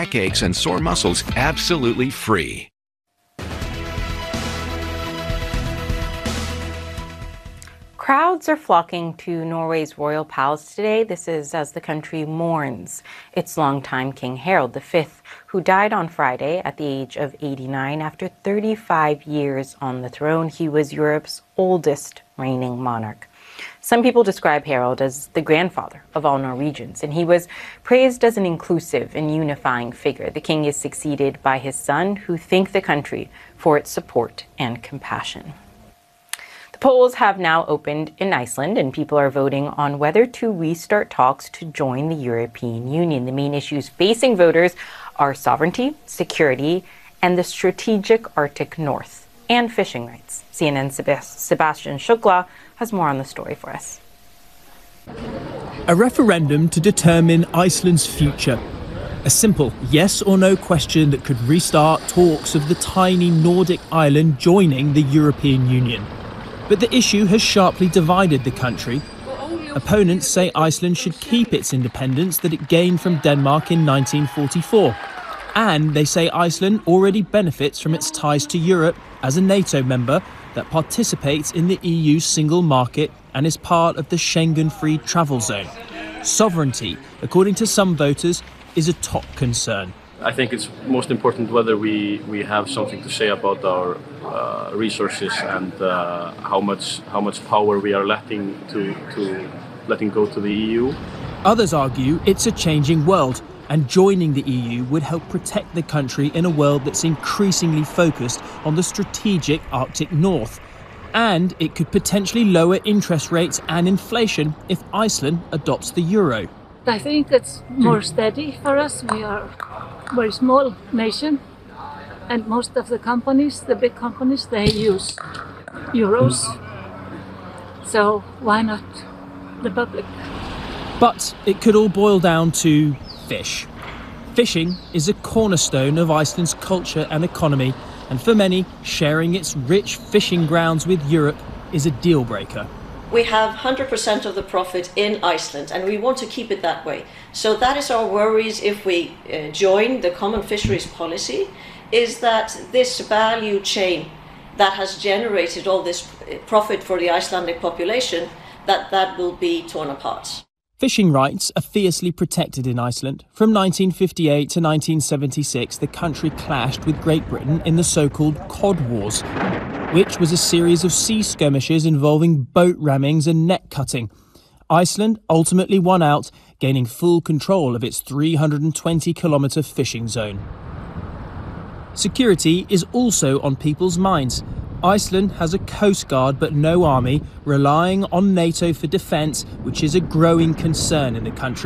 backaches and sore muscles absolutely free. Crowds are flocking to Norway's royal palace today. This is as the country mourns its longtime King Harald V, who died on Friday at the age of 89 after 35 years on the throne. He was Europe's oldest reigning monarch. Some people describe Harald as the grandfather of all Norwegians, and he was praised as an inclusive and unifying figure. The king is succeeded by his son, who thanked the country for its support and compassion. Polls have now opened in Iceland, and people are voting on whether to restart talks to join the European Union. The main issues facing voters are sovereignty, security, and the strategic Arctic North, and fishing rights. CNN's Sebastian Shukla has more on the story for us. A referendum to determine Iceland's future. A simple yes or no question that could restart talks of the tiny Nordic island joining the European Union. But the issue has sharply divided the country. Opponents say Iceland should keep its independence that it gained from Denmark in 1944. And they say Iceland already benefits from its ties to Europe as a NATO member that participates in the EU's single market and is part of the Schengen-free travel zone. Sovereignty, according to some voters, is a top concern. I think it's most important whether we have something to say about our resources and how much power we are letting go to the EU. Others argue it's a changing world, and joining the EU would help protect the country in a world that's increasingly focused on the strategic Arctic North. And it could potentially lower interest rates and inflation if Iceland adopts the euro. I think it's more steady for us. We are a very small nation, and most of the companies, the big companies, they use euros. So why not the public? But it could all boil down to fish. Fishing is a cornerstone of Iceland's culture and economy, and for many, sharing its rich fishing grounds with Europe is a deal breaker. We have 100% of the profit in Iceland, and we want to keep it that way. So that is our worries if we join the common fisheries policy, is that this value chain that has generated all this profit for the Icelandic population, that will be torn apart. Fishing rights are fiercely protected in Iceland. From 1958 to 1976, the country clashed with Great Britain in the so-called Cod Wars, which was a series of sea skirmishes involving boat rammings and net cutting. Iceland ultimately won out, gaining full control of its 320-kilometre fishing zone. Security is also on people's minds. Iceland has a coast guard but no army, relying on NATO for defence, which is a growing concern in the country.